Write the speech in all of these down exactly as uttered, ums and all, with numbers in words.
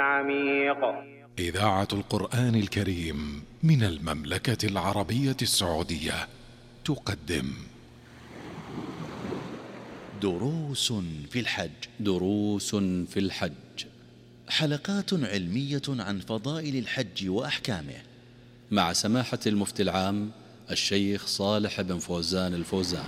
عميق. إذاعة القرآن الكريم من المملكة العربية السعودية تقدم دروس في الحج. دروس في الحج، حلقات علمية عن فضائل الحج وأحكامه، مع سماحة المفتي العام الشيخ صالح بن فوزان الفوزان.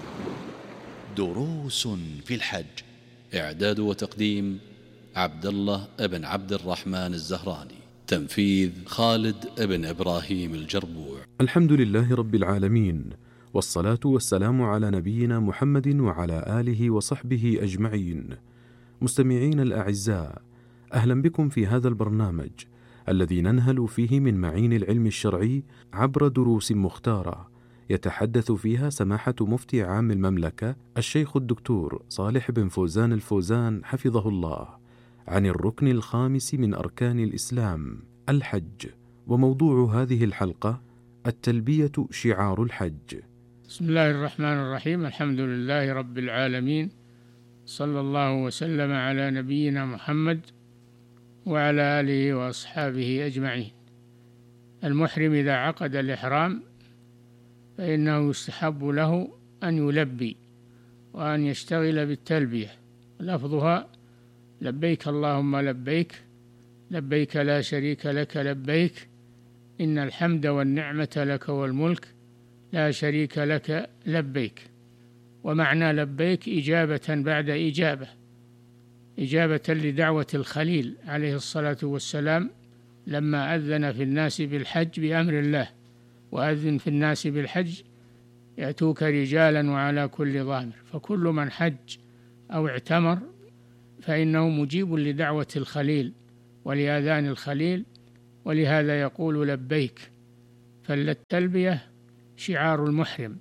دروس في الحج، إعداد وتقديم عبد الله بن عبد الرحمن الزهراني، تنفيذ خالد بن إبراهيم الجربوع. الحمد لله رب العالمين، والصلاة والسلام على نبينا محمد وعلى آله وصحبه أجمعين. مستمعين الأعزاء، أهلا بكم في هذا البرنامج الذي ننهل فيه من معين العلم الشرعي عبر دروس مختارة يتحدث فيها سماحة مفتي عام المملكة الشيخ الدكتور صالح بن فوزان الفوزان حفظه الله عن الركن الخامس من أركان الإسلام الحج. وموضوع هذه الحلقة التلبية شعار الحج. بسم الله الرحمن الرحيم. الحمد لله رب العالمين، صلى الله وسلم على نبينا محمد وعلى آله وأصحابه أجمعين. المحرم إذا عقد الإحرام فإنه يستحب له أن يلبي وأن يشتغل بالتلبية، لفظها لبيك اللهم لبيك، لبيك لا شريك لك لبيك، إن الحمد والنعمة لك والملك لا شريك لك لبيك. ومعنى لبيك إجابة بعد إجابة، إجابة لدعوة الخليل عليه الصلاة والسلام لما أذن في الناس بالحج بأمر الله، وأذن في الناس بالحج يأتوك رجالا وعلى كل ضامر، فكل من حج أو اعتمر فإنه مجيب لدعوة الخليل ولآذان الخليل، ولهذا يقول لبيك. فالتلبية شعار المحرم،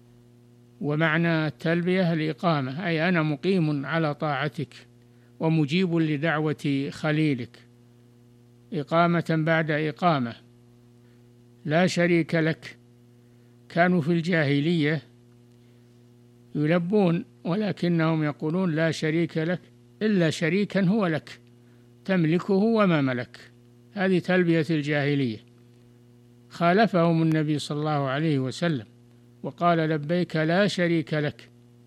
ومعنى التلبية الإقامة، أي أنا مقيم على طاعتك ومجيب لدعوة خليلك، إقامة بعد إقامة. لا شريك لك، كانوا في الجاهلية يلبون ولكنهم يقولون لا شريك لك إلا شريكا هو لك تملكه وما ملك، هذه تلبية الجاهلية. خالفهم النبي صلى الله عليه وسلم وقال لبيك لا شريك لك،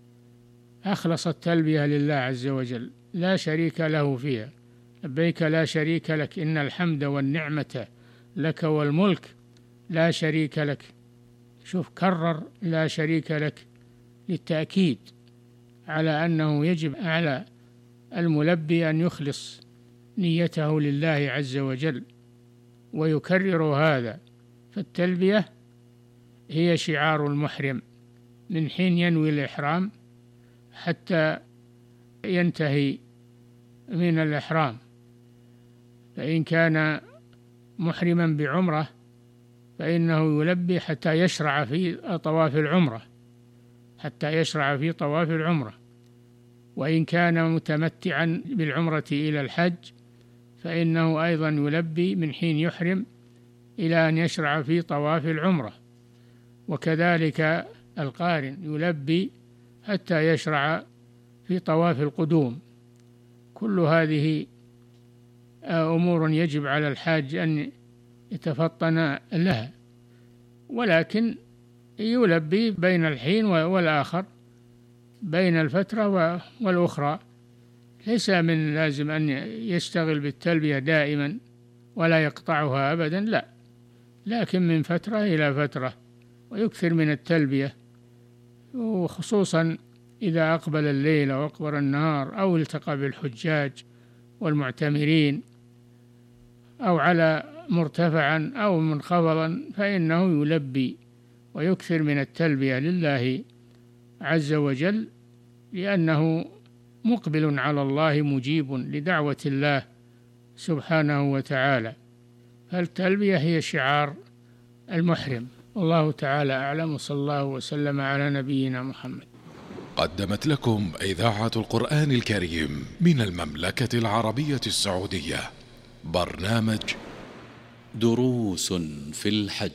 أخلص التلبية لله عز وجل، لا شريك له فيها. لبيك لا شريك لك، إن الحمد والنعمة لك والملك لا شريك لك. شوف، كرر لا شريك لك للتأكيد على أنه يجب على الملبي أن يخلص نيته لله عز وجل ويكرر هذا. فالتلبية هي شعار المحرم من حين ينوي الإحرام حتى ينتهي من الإحرام. فإن كان محرما بعمرة فإنه يلبي حتى يشرع في طواف العمرة، حتى يشرع في طواف العمرة. وإن كان متمتعا بالعمرة إلى الحج فإنه أيضا يلبي من حين يحرم إلى أن يشرع في طواف العمرة. وكذلك القارن يلبي حتى يشرع في طواف القدوم. كل هذه أمور يجب على الحاج أن يتفطن لها، ولكن يلبي بين الحين والآخر، بين الفترة والأخرى. ليس من لازم أن يشتغل بالتلبية دائما ولا يقطعها أبدا، لا، لكن من فترة إلى فترة، ويكثر من التلبية، وخصوصا إذا أقبل الليل أو أقبل النهار أو التقى بالحجاج والمعتمرين أو على مرتفعا أو منخفضا، فإنه يلبي ويكثر من التلبية لله عز وجل، لأنه مقبل على الله مجيب لدعوة الله سبحانه وتعالى. فالتلبية هي شعار المحرم. والله تعالى أعلم، وصلى الله وسلم على نبينا محمد. قدمت لكم إذاعة القرآن الكريم من المملكة العربية السعودية برنامج دروس في الحج،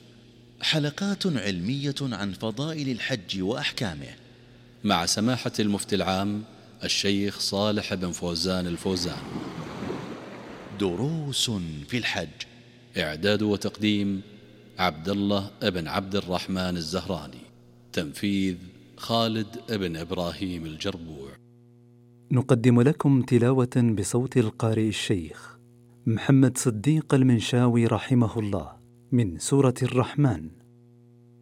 حلقات علمية عن فضائل الحج وأحكامه، مع سماحة المفتي العام الشيخ صالح بن فوزان الفوزان. دروس في الحج. إعداد وتقديم عبد الله بن عبد الرحمن الزهراني. تنفيذ خالد بن إبراهيم الجربوع. نقدم لكم تلاوة بصوت القارئ الشيخ محمد صديق المنشاوي رحمه الله من سورة الرحمن